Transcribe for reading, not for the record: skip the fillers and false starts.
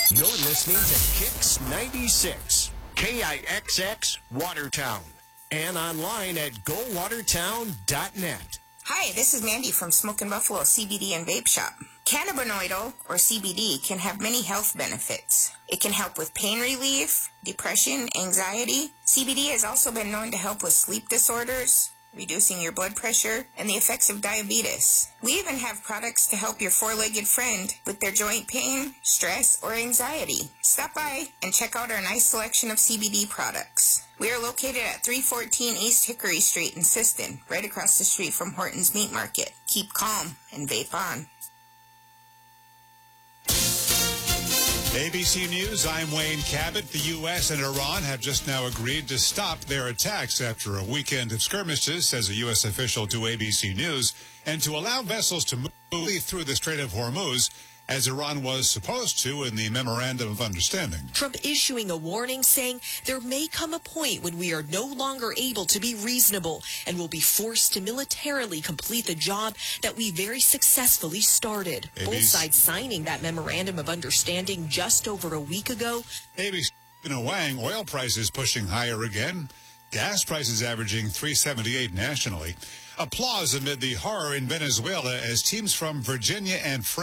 You're listening to Kicks 96, KIXX Watertown, and online at gowatertown.net. Hi, this is Mandy from Smokin' Buffalo CBD and Vape Shop. Cannabinoidal, or CBD, can have many health benefits. It can help with pain relief, depression, anxiety. CBD has also been known to help with sleep disorders, reducing your blood pressure, and the effects of diabetes. We even have products to help your four-legged friend with their joint pain, stress, or anxiety. Stop by and check out our nice selection of CBD products. We are located at 314 East Hickory Street in Siston, right across the street from Horton's Meat Market. Keep calm and vape on. ABC News, I'm Wayne Cabot. The U.S. and Iran have just now agreed to stop their attacks after a weekend of skirmishes, says a U.S. official to ABC News, and to allow vessels to move through the Strait of Hormuz, as Iran was supposed to in the Memorandum of Understanding. Trump issuing a warning saying there may come a point when we are no longer able to be reasonable and will be forced to militarily complete the job that we very successfully started. Both sides signing that Memorandum of Understanding just over a week ago. ABC Wang, oil prices pushing higher again. Gas prices averaging $3.78 nationally. Applause amid the horror in Venezuela as teams from Virginia and France